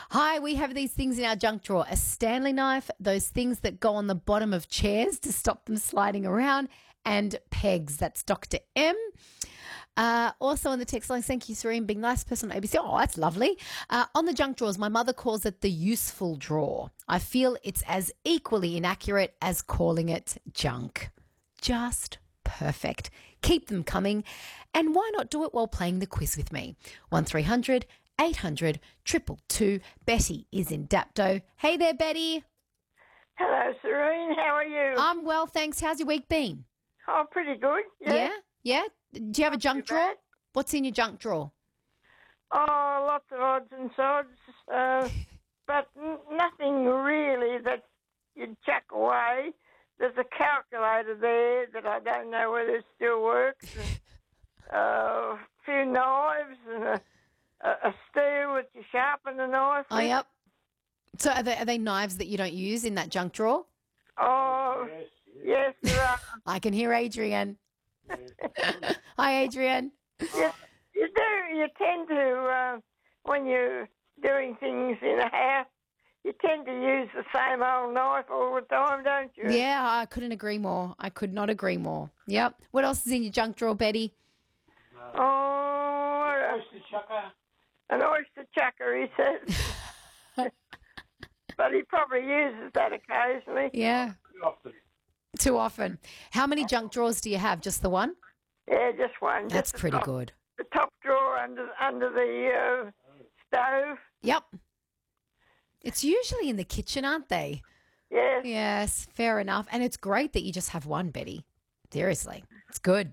Hi, we have these things in our junk drawer. A Stanley knife, those things that go on the bottom of chairs to stop them sliding around, and pegs. That's Dr. M. Also on the text line, thank you, Serene, being nice person on ABC. Oh, that's lovely. On the junk drawers, my mother calls it the useful drawer. I feel it's as equally inaccurate as calling it junk. Just perfect. Keep them coming. And why not do it while playing the quiz with me? 1300 800 222. Betty is in Dapto. Hey there, Betty. Hello, Serene. How are you? I'm well, thanks. How's your week been? Oh, pretty good. Yeah? Do you have a junk too drawer? bad. What's in your junk drawer? Oh, lots of odds and sods, but nothing really that you'd chuck away. There's a calculator there that I don't know whether it still works. A few knives and a steel that you sharpen the knife Oh, with. yep. So are they knives that you don't use in that junk drawer? Oh, yes, there are. I can hear Adrian. Hi, Adrian. You do. You tend to, when you're doing things in a house, you tend to use the same old knife all the time, don't you? Yeah, I couldn't agree more. I could not agree more. Yep. What else is in your junk drawer, Betty? Oh, Oyster chucker. an oyster chucker, he says. But he probably uses that occasionally. Yeah. Often. Too often. How many junk drawers do you have? Just the one? Yeah, just one. That's just pretty good. The top drawer under the stove. Yep. It's usually in the kitchen, aren't they? Yes. Yes, fair enough. And it's great that you just have one, Betty. Seriously, it's good.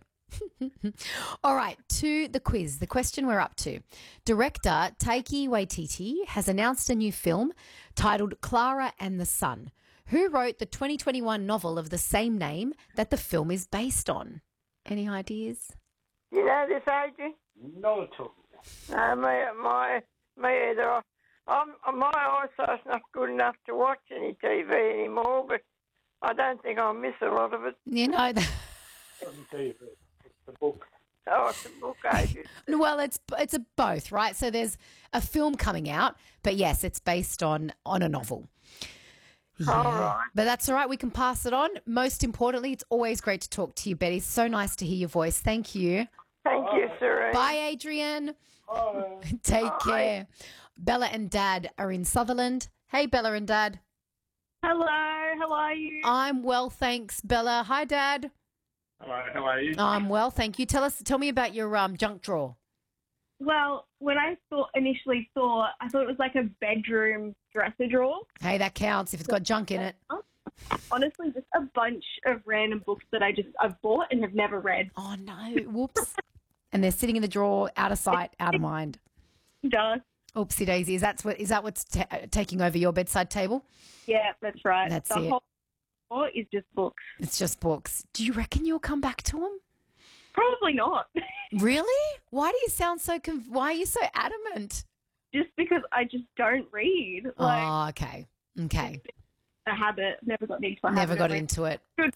All right, to the quiz. The question we're up to. Director Taiki Waititi has announced a new film titled Clara and the Sun. Who wrote the 2021 novel of the same name that the film is based on? Any ideas? You know this, Adrian? Not at all. No, me either. My eyesight's not good enough to watch any TV anymore, but I don't think I'll miss a lot of it. You know, Doesn't tell you, but it's the book. Oh, it's a book, Adrian. well, it's a both, right? So there's a film coming out, but yes, it's based on a novel. All right. But that's all right. We can pass it on. Most importantly, it's always great to talk to you, Betty. So nice to hear your voice. Thank you. Thank you, Serene. Bye, Adrian. Oh, Take care. Bella and Dad are in Sutherland. Hey, Bella and Dad. Hello, how are you? I'm well, thanks, Bella. Hi, Dad. hello, how are you? I'm well, thank you. Tell me about your junk drawer. Well, when I initially saw, I thought it was like a bedroom dresser drawer. Hey, that counts if it's got junk in it. Honestly, just a bunch of random books that I've bought and have never read. Oh no! Whoops. And they're sitting in the drawer, out of sight, out of mind. Duh. Oopsie daisy. Is that what's taking over your bedside table? Yeah, that's right. That's the it. whole drawer is just books. It's just books. Do you reckon you'll come back to them? Probably not. Really? Why do you sound so? Why are you so adamant? Just because I just don't read. Oh, okay. Okay. A habit. Never got into a habit. Never got of into it. Good.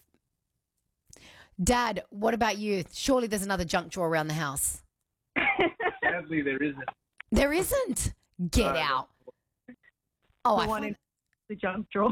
Dad, what about you? Surely there's another junk drawer around the house. Sadly, there isn't. There isn't. Get No. out. Oh, The I one find- in the junk drawer.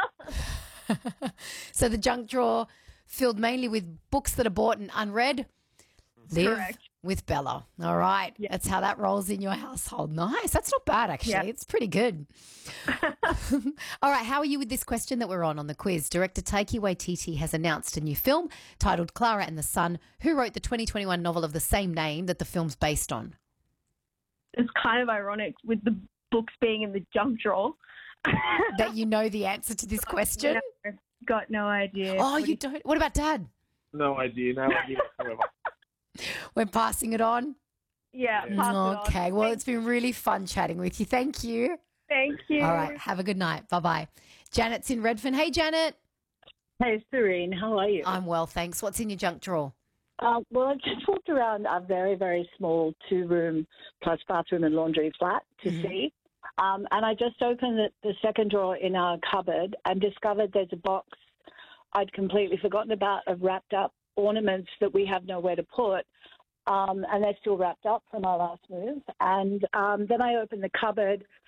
So the junk drawer filled mainly with books that are bought and unread. Live Correct. with Bella. All right. Yeah. That's how that rolls in your household. Nice. That's not bad, actually. Yeah. It's pretty good. All right. How are you with this question that we're on the quiz? Director Taiki Waititi has announced a new film titled Clara and the Sun. Who wrote the 2021 novel of the same name that the film's based on? It's kind of ironic with the books being in the junk drawer. That you know the answer to this question? No, got no idea. Oh, you don't? What about Dad? No idea whatsoever. We're passing it on? Yeah, pass it on. Okay. Well, it's been really fun chatting with you. Thank you. Thank you. All right. Have a good night. Bye-bye. Janet's in Redfern. Hey, Janet. Hey, Serene, how are you? I'm well, thanks. What's in your junk drawer? Well, I've just walked around a very, very small 2-room plus bathroom and laundry flat to see. And I just opened the second drawer in our cupboard and discovered there's a box I'd completely forgotten about of wrapped up ornaments that we have nowhere to put. And they're still wrapped up from our last move. And then I opened the cupboard